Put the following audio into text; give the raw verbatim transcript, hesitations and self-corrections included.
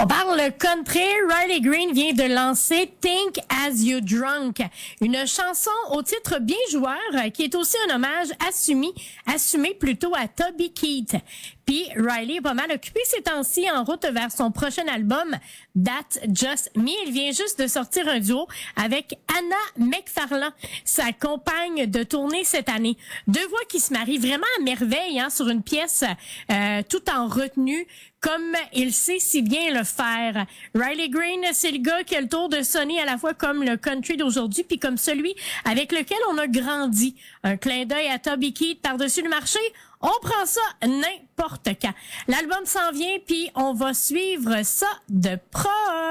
On parle country. Riley Green vient de lancer Think As You Drunk, une chanson au titre bien joueur qui est aussi un hommage assumé, assumé plutôt à Toby Keith. Puis Riley est pas mal occupé ces temps-ci en route vers son prochain album That's Just Me. Il vient juste de sortir un duo avec Anna McFarlane, sa compagne de tournée cette année. Deux voix qui se marient vraiment à merveille hein, sur une pièce euh, tout en retenue, comme il sait si bien le faire. Riley Green, c'est le gars qui a le tour de sonner à la fois comme le country d'aujourd'hui puis comme celui avec lequel on a grandi. Un clin d'œil à Toby Keith par-dessus le marché. On prend ça n'importe quand. L'album s'en vient puis on va suivre ça de proche.